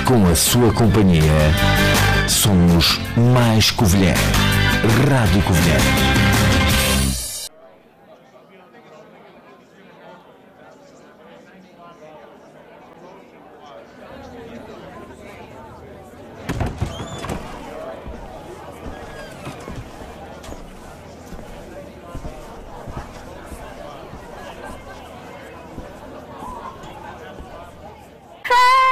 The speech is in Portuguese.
com a sua companhia, somos mais Covilhã. Rádio Covilhã.